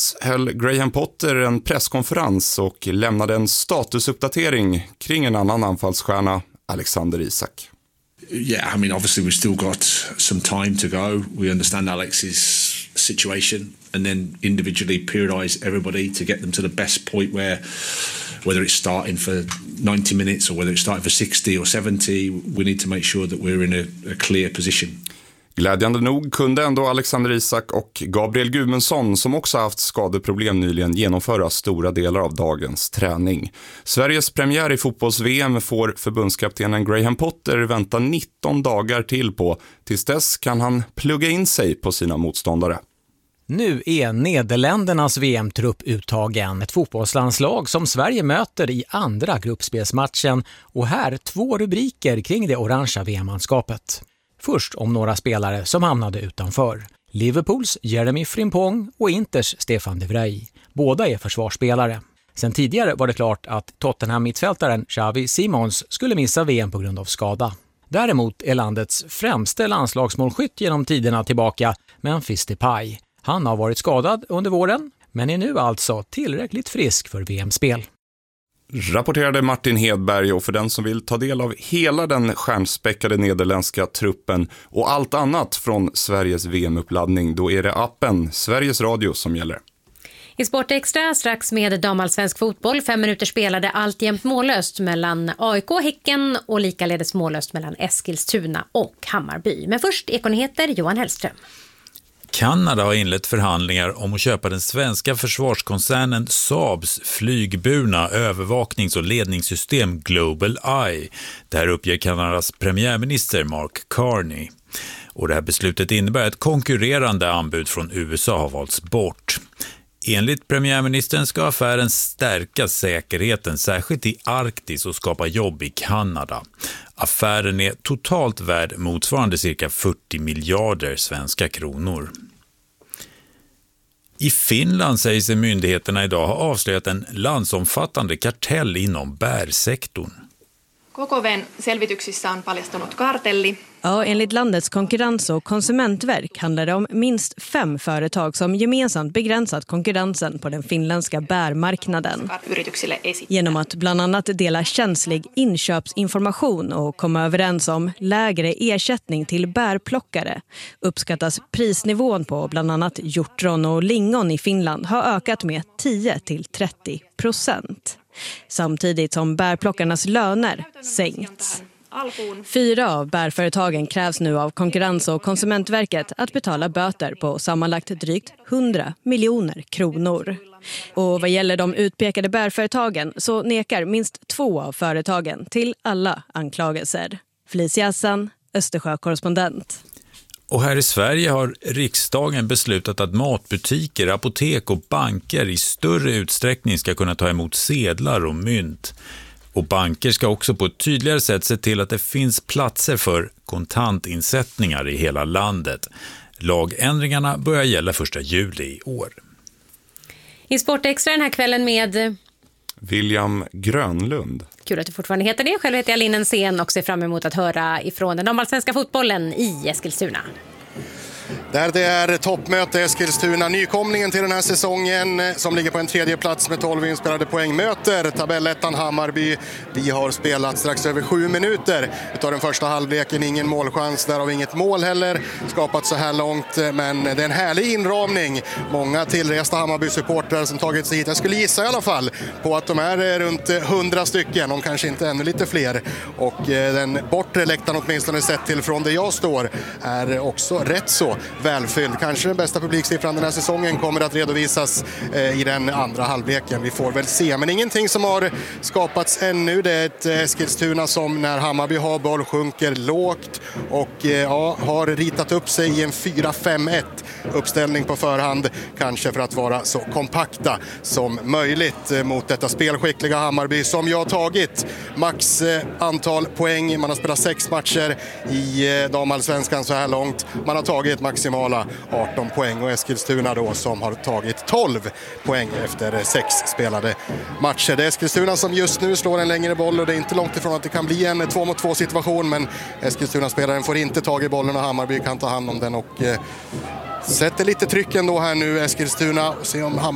fredags höll Graham Potter en presskonferens och lämnade en statusuppdatering kring en annan anfallsstjärna, Alexander Isak. Yeah, I mean, obviously we've still got some time to go. We understand Alex's situation and then individually periodize everybody to get them to the best point where, whether it's starting for 90 minutes or whether it's starting for 60 or 70, we need to make sure that we're in a clear position. Glädjande nog kunde ändå Alexander Isak och Gabriel Gudmundsson, som också haft skadeproblem nyligen, genomföra stora delar av dagens träning. Sveriges premiär i fotbolls-VM får förbundskaptenen Graham Potter vänta 19 dagar till på. Tills dess kan han plugga in sig på sina motståndare. Nu är Nederländernas VM-trupp uttagen, ett fotbollslandslag som Sverige möter i andra gruppspelsmatchen, och här 2 rubriker kring det orangea VM-manskapet. Först om några spelare som hamnade utanför. Liverpools Jeremy Frimpong och Inters Stefan de Vrij. Båda är försvarsspelare. Sen tidigare var det klart att Tottenham-mittfältaren Xavi Simons skulle missa VM på grund av skada. Däremot är landets främste landslagsmålskytt genom tiderna tillbaka, Memphis Depay. Han har varit skadad under våren, men är nu alltså tillräckligt frisk för VM-spel. Rapporterade Martin Hedberg, och för den som vill ta del av hela den stjärnspäckade nederländska truppen och allt annat från Sveriges VM-uppladdning, då är det appen Sveriges Radio som gäller. I Sport Extra strax med damallsvensk fotboll. 5 minuter spelade alltjämt mållöst mellan AIK, Häcken och likaledes mållöst mellan Eskilstuna och Hammarby. Men först Ekonyheter, Johan Hellström. Kanada har inlett förhandlingar om att köpa den svenska försvarskoncernen Saabs flygburna övervaknings- och ledningssystem Global Eye. Det här uppger Kanadas premiärminister Mark Carney. Och det här beslutet innebär att konkurrerande anbud från USA har valts bort. Enligt premiärministern ska affären stärka säkerheten, särskilt i Arktis, och skapa jobb i Kanada. Affären är totalt värd motsvarande cirka 40 miljarder svenska kronor. I Finland säger sig myndigheterna idag ha avslöjat en landsomfattande kartell inom bärsektorn. KKV:n selvityksissä on paljastunut kartelli. Ja, enligt landets konkurrens- och konsumentverk handlar det om minst 5 företag som gemensamt begränsat konkurrensen på den finländska bärmarknaden. Genom att bland annat dela känslig inköpsinformation och komma överens om lägre ersättning till bärplockare uppskattas prisnivån på bland annat hjortron och lingon i Finland ha ökat med 10-30%. Samtidigt som bärplockarnas löner sänkts. 4 av bärföretagen krävs nu av Konkurrens- och konsumentverket att betala böter på sammanlagt drygt 100 miljoner kronor. Och vad gäller de utpekade bärföretagen så nekar minst 2 av företagen till alla anklagelser. Felicia Hassan, Östersjö-korrespondent. Och här i Sverige har riksdagen beslutat att matbutiker, apotek och banker i större utsträckning ska kunna ta emot sedlar och mynt. Och banker ska också på ett tydligare sätt se till att det finns platser för kontantinsättningar i hela landet. Lagändringarna börjar gälla 1 juli i år. I Sport Extra den här kvällen med William Grönlund. Kul att du fortfarande heter det. Själv heter jag Linnen Sen och ser fram emot att höra ifrån den damallsvenska fotbollen i Eskilstuna. Där det är toppmöte Eskilstuna, nykomlingen till den här säsongen som ligger på en 3:e plats med 12 inspelade poäng, möter tabellettan Hammarby. Vi har spelat strax över 7 minuter utav den första halvleken, ingen målchans, därav inget mål heller skapat så här långt, men det är en härlig inramning. Många tillresta Hammarby-supportrar som tagit sig hit. Jag skulle gissa i alla fall på att de är runt 100 stycken, om kanske inte ännu lite fler, och den bortre läktaren åtminstone sett till från där jag står är också rätt så välfylld. Kanske den bästa publiksiffran den här säsongen kommer att redovisas i den andra halvleken. Vi får väl se, men ingenting som har skapats ännu. Det är ett Eskilstuna som när Hammarby har boll sjunker lågt och har ritat upp sig i en 4-5-1 uppställning på förhand, kanske för att vara så kompakta som möjligt mot detta spelskickliga Hammarby som jag har tagit max antal poäng. Man har spelat 6 matcher i damallsvenskan så här långt. Man har tagit maximala 18 poäng, och Eskilstuna då som har tagit 12 poäng efter 6 spelade matcher. Det är Eskilstuna som just nu slår en längre boll, och det är inte långt ifrån att det kan bli en 2-mot-2 situation, men Eskilstuna-spelaren får inte tag i bollen och Hammarby kan ta hand om den och sätter lite tryck ändå här nu Eskilstuna och se om